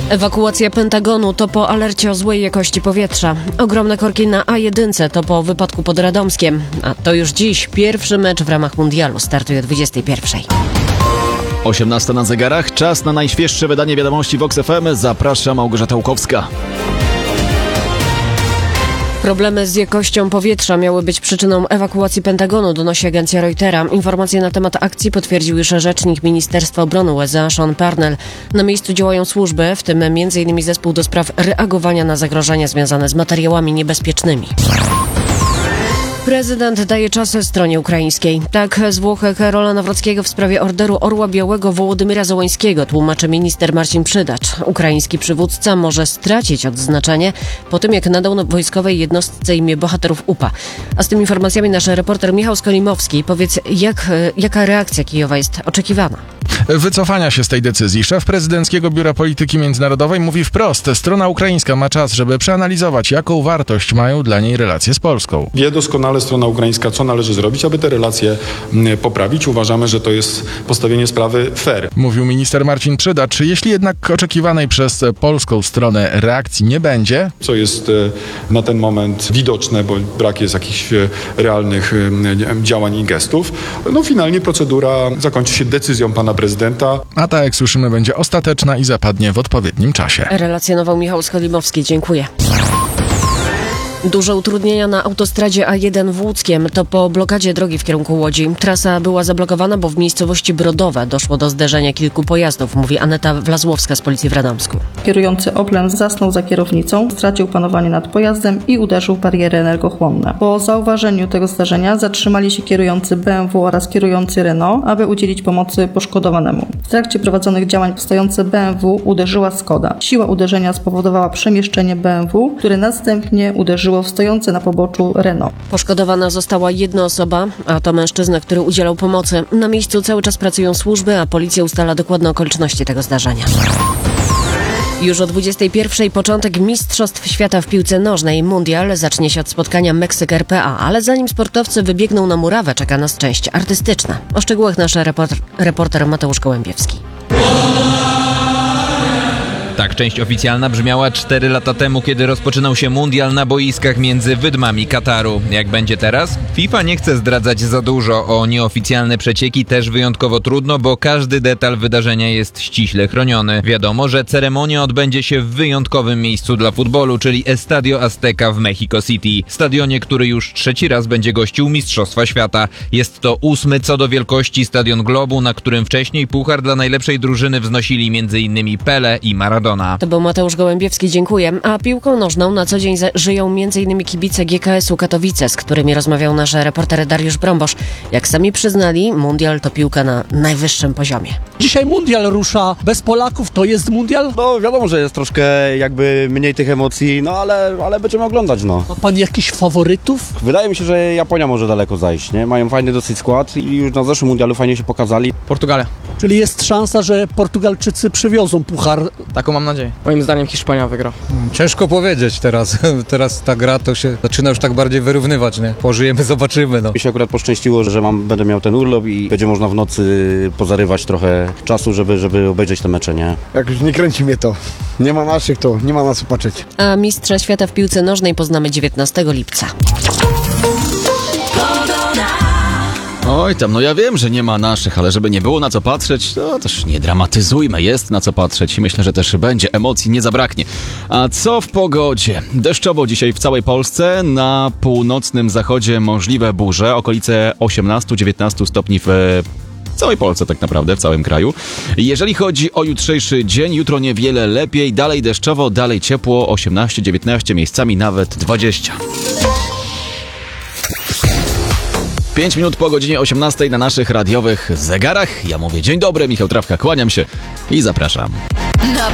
Ewakuacja Pentagonu to po alercie o złej jakości powietrza. Ogromne korki na A1 to po wypadku pod Radomskiem. A to już dziś pierwszy mecz w ramach mundialu startuje o 21:00. 18 na zegarach. Czas na najświeższe wydanie wiadomości Vox FM. Zaprasza Małgorzata Łukowska. Problemy z jakością powietrza miały być przyczyną ewakuacji Pentagonu, donosi agencja Reutera. Informacje na temat akcji potwierdził już rzecznik Ministerstwa Obrony USA Sean Parnell. Na miejscu działają służby, w tym m.in. zespół do spraw reagowania na zagrożenia związane z materiałami niebezpiecznymi. Prezydent daje czas stronie ukraińskiej. Tak z Włoch Karola Nawrockiego w sprawie orderu Orła Białego Wołodymyra Zełańskiego tłumaczy minister Marcin Przydacz. Ukraiński przywódca może stracić odznaczenie po tym, jak nadał wojskowej jednostce imię bohaterów UPA. A z tymi informacjami nasz reporter Michał Skolimowski. Powiedz, jaka reakcja Kijowa jest oczekiwana? Wycofania się z tej decyzji. Szef Prezydenckiego Biura Polityki Międzynarodowej mówi wprost: strona ukraińska ma czas, żeby przeanalizować, jaką wartość mają dla niej relacje z Polską. Wie doskonale strona ukraińska, co należy zrobić, aby te relacje poprawić. Uważamy, że to jest postawienie sprawy fair. Mówił minister Marcin Przydacz. Jeśli jednak oczekiwanej przez polską stronę reakcji nie będzie, co jest na ten moment widoczne, bo brak jest jakichś realnych działań i gestów, finalnie procedura zakończy się decyzją pana prezydenta. A ta, jak słyszymy, będzie ostateczna i zapadnie w odpowiednim czasie. Relacjonował Michał Skolimowski. Dziękuję. Duże utrudnienia na autostradzie A1 w Łódzkiem to po blokadzie drogi w kierunku Łodzi. Trasa była zablokowana, bo w miejscowości Brodowe doszło do zderzenia kilku pojazdów, mówi Aneta Wlazłowska z Policji w Radomsku. Kierujący Oplem zasnął za kierownicą, stracił panowanie nad pojazdem i uderzył w bariery energochłonne. Po zauważeniu tego zdarzenia zatrzymali się kierujący BMW oraz kierujący Renault, aby udzielić pomocy poszkodowanemu. W trakcie prowadzonych działań stojące BMW uderzyła Skoda. Siła uderzenia spowodowała przemieszczenie BMW, które następnie uderzyło w stojące na poboczu Renault. Poszkodowana została jedna osoba, a to mężczyzna, który udzielał pomocy. Na miejscu cały czas pracują służby, a policja ustala dokładne okoliczności tego zdarzenia. Już o 21:00 początek Mistrzostw Świata w piłce nożnej. Mundial zacznie się od spotkania Meksyk-RPA, ale zanim sportowcy wybiegną na murawę, czeka nas część artystyczna. O szczegółach nasz reporter Mateusz Gołębiewski. Tak część oficjalna brzmiała 4 lata temu, kiedy rozpoczynał się mundial na boiskach między wydmami Kataru. Jak będzie teraz? FIFA nie chce zdradzać za dużo. O nieoficjalne przecieki też wyjątkowo trudno, bo każdy detal wydarzenia jest ściśle chroniony. Wiadomo, że ceremonia odbędzie się w wyjątkowym miejscu dla futbolu, czyli Estadio Azteca w Mexico City. Stadionie, który już 3. raz będzie gościł Mistrzostwa Świata. Jest to 8. co do wielkości stadion Globu, na którym wcześniej puchar dla najlepszej drużyny wznosili m.in. Pele i Maradona. To był Mateusz Gołębiewski, dziękuję. A piłką nożną na co dzień żyją m.in. kibice GKS-u Katowice, z którymi rozmawiał nasz reporter Dariusz Brąbosz. Jak sami przyznali, mundial to piłka na najwyższym poziomie. Dzisiaj mundial rusza bez Polaków, to jest mundial? No wiadomo, że jest troszkę jakby mniej tych emocji, ale będziemy oglądać, Ma pan jakichś faworytów? Wydaje mi się, że Japonia może daleko zajść, nie? Mają fajny dosyć skład i już na zeszłym mundialu fajnie się pokazali. Portugalia. Czyli jest szansa, że Portugalczycy przywiozą puchar? Taką mam nadzieję. Moim zdaniem Hiszpania wygra. Ciężko powiedzieć teraz. Teraz ta gra to się zaczyna już tak bardziej wyrównywać, nie? Pożyjemy, zobaczymy, Mi się akurat poszczęściło, że będę miał ten urlop i będzie można w nocy pozarywać trochę czasu, żeby obejrzeć te mecze, nie? Jak już nie kręci mnie to. Nie ma naszych, to nie ma na co patrzeć. A mistrza świata w piłce nożnej poznamy 19 lipca. Oj tam, ja wiem, że nie ma naszych, ale żeby nie było na co patrzeć, to też nie dramatyzujmy, jest na co patrzeć i myślę, że też będzie, emocji nie zabraknie. A co w pogodzie? Deszczowo dzisiaj w całej Polsce, na północnym zachodzie możliwe burze, okolice 18-19 stopni w całej Polsce tak naprawdę, w całym kraju. Jeżeli chodzi o jutrzejszy dzień, jutro niewiele lepiej, dalej deszczowo, dalej ciepło, 18-19, miejscami nawet 20. 5 minut po godzinie 18 na naszych radiowych zegarach. Ja mówię dzień dobry, Michał Trawka, kłaniam się i zapraszam.